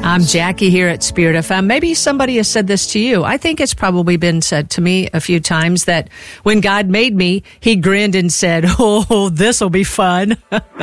I'm Jackie here at Spirit FM. Maybe somebody has said this to you. I think it's probably been said to me a few times that when God made me, he grinned and said, "Oh, this will be fun."